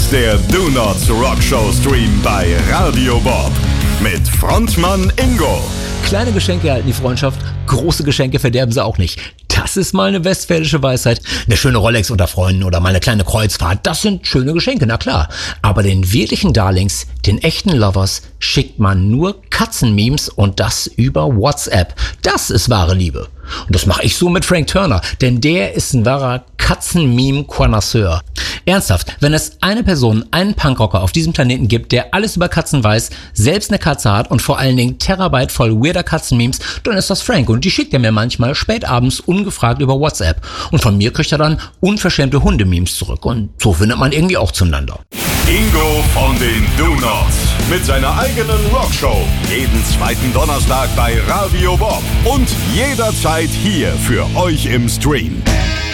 ist der Do Nots Rock Show Stream bei Radio Bob mit Frontmann Ingo. Kleine Geschenke halten die Freundschaft, große Geschenke verderben sie auch nicht. Das ist mal eine westfälische Weisheit. Eine schöne Rolex unter Freunden oder mal eine kleine Kreuzfahrt, das sind schöne Geschenke, na klar. Aber den wirklichen Darlings, den echten Lovers, schickt man nur Katzenmemes und das über WhatsApp. Das ist wahre Liebe. Und das mache ich so mit Frank Turner, denn der ist ein wahrer Katzen-Meme-Connoisseur. Ernsthaft, wenn es eine Person, einen Punkrocker auf diesem Planeten gibt, der alles über Katzen weiß, selbst eine Katze hat und vor allen Dingen Terabyte voll weirder Katzen-Memes, dann ist das Frank. Und die schickt er mir manchmal spät abends ungefragt über WhatsApp. Und von mir kriegt er dann unverschämte Hunde-Memes zurück. Und so findet man irgendwie auch zueinander. Ingo von den Do Nots mit seiner eigenen Rockshow. Jeden zweiten Donnerstag bei Radio Bob. Und jederzeit hier für euch im Stream.